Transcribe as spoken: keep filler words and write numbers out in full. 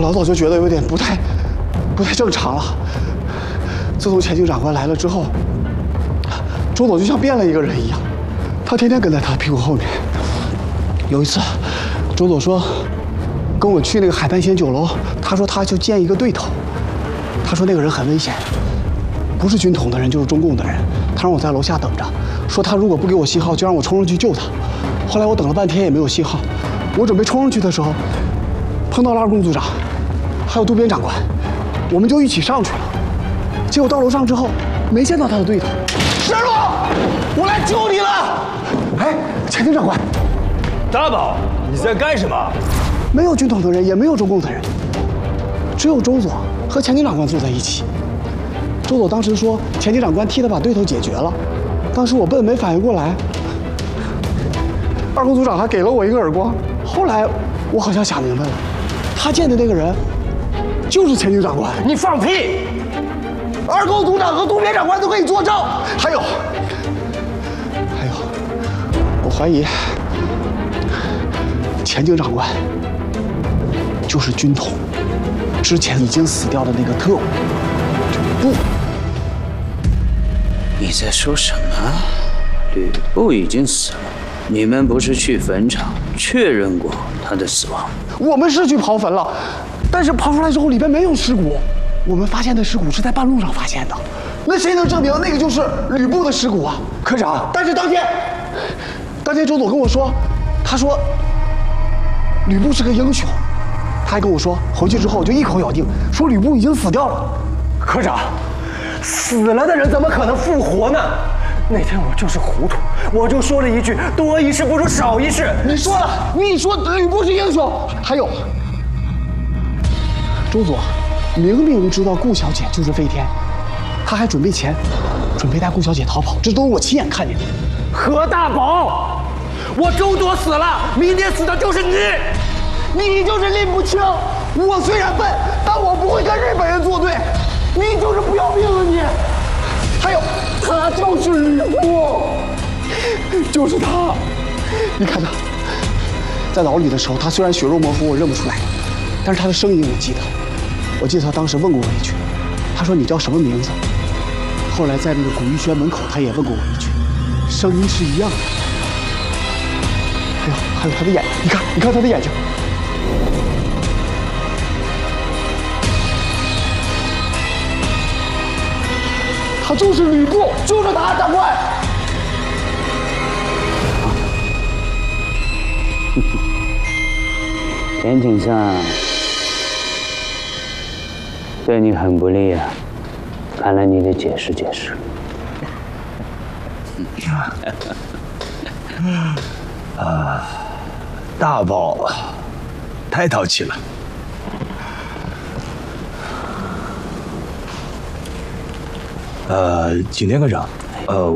老早就觉得有点不太、不太正常了。自从前警长官来了之后，周总就像变了一个人一样，他天天跟在他屁股后面。有一次，周总说跟我去那个海半仙酒楼，他说他就见一个对头，他说那个人很危险，不是军统的人就是中共的人，他让我在楼下等着，说他如果不给我信号，就让我冲上去救他。后来我等了半天也没有信号，我准备冲上去的时候，碰到了二宫组长，还有渡边长官，我们就一起上去了。结果到楼上之后，没见到他的对头。石路，我来救你了！哎，前警长官， 大宝，你在干什么？ 没有军统的人，也没有中共的人，只有周佐和前警长官坐在一起。周佐当时说，前警长官替他把对头解决了。当时我笨，没反应过来。二宫组长还给了我一个耳光。后来我好像想明白了，他见的那个人就是前警长官。 你放屁！ 二宫组长和渡边长官都可以作证。还有，还有，我怀疑前警长官就是军统之前已经死掉的那个特务。不， 你在说什么？吕布已经死了，你们不是去坟场确认过他的死亡？ 我们是去刨坟了，但是刨出来之后里边没有尸骨。我们发现的尸骨是在半路上发现的，那谁能证明那个就是吕布的尸骨啊？科长，但是当天，当天周总跟我说，他说吕布是个英雄，他还跟我说回去之后就一口咬定说吕布已经死掉了。 科长，死了的人怎么可能复活呢？那天我就是糊涂，我就说了一句多一事不如少一事。 你说了，你说吕布是英雄，还有周佐明明知道顾小姐就是飞天，他还准备钱，准备带顾小姐逃跑，这都是我亲眼看见的。 何大宝，我周佐死了，明天死的就是你， 你就是拎不清。我虽然笨，但我不会跟日本人作对。你就是不要命了你！还有，他就是吕布，就是他。你看他，在牢里的时候，他虽然血肉模糊，我认不出来，但是他的声音我记得。我记得他当时问过我一句，他说你叫什么名字？后来在那个古玉轩门口，他也问过我一句，声音是一样的。还有还有他的眼睛，你看你看他的眼睛，他就是吕布，就是他，长官。 田井上对你很不利啊，看来你得解释解释。 啊，大宝太淘气了。呃，景天科长，呃，